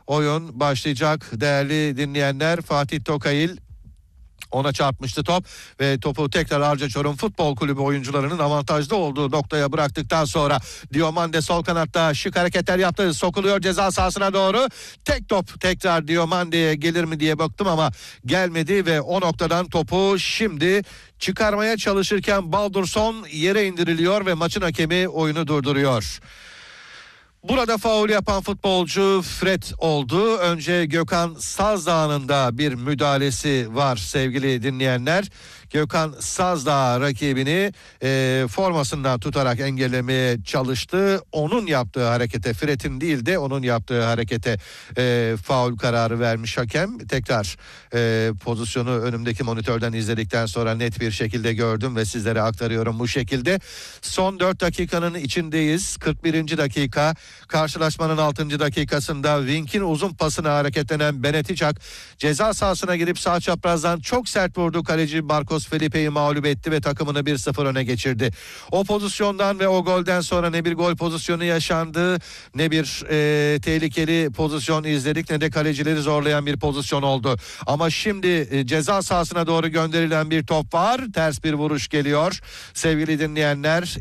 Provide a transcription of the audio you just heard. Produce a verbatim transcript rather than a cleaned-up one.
oyun başlayacak değerli dinleyenler. Fatih Tokayil, ona çarpmıştı top ve topu tekrar Arca Çorum Futbol Kulübü oyuncularının avantajlı olduğu noktaya bıraktıktan sonra Diomande sol kanatta şık hareketler yaptı. Sokuluyor ceza sahasına doğru. Tek top tekrar Diomande'ye gelir mi diye baktım ama gelmedi ve o noktadan topu şimdi çıkarmaya çalışırken Baldursson yere indiriliyor ve maçın hakemi oyunu durduruyor. Burada faul yapan futbolcu Fred oldu. Önce Gökhan Sazdağ'ın da bir müdahalesi var sevgili dinleyenler. Gökhan Sazdağ rakibini e, formasından tutarak engellemeye çalıştı. Onun yaptığı harekete, Fred'in değil de onun yaptığı harekete e, faul kararı vermiş hakem. Tekrar e, pozisyonu önümdeki monitörden izledikten sonra net bir şekilde gördüm ve sizlere aktarıyorum bu şekilde. Son dört dakikanın içindeyiz. kırk birinci dakika. Karşılaşmanın altıncı dakikasında Wink'in uzun pasına hareketlenen Beneticak ceza sahasına girip sağ çaprazdan çok sert vurdu. Kaleci Marcos Felipe'yi mağlup etti ve takımını bir sıfır öne geçirdi. O pozisyondan ve o golden sonra ne bir gol pozisyonu yaşandı, ne bir e, tehlikeli pozisyon izledik, ne de kalecileri zorlayan bir pozisyon oldu. Ama şimdi e, ceza sahasına doğru gönderilen bir top var. Ters bir vuruş geliyor. Sevgili dinleyenler,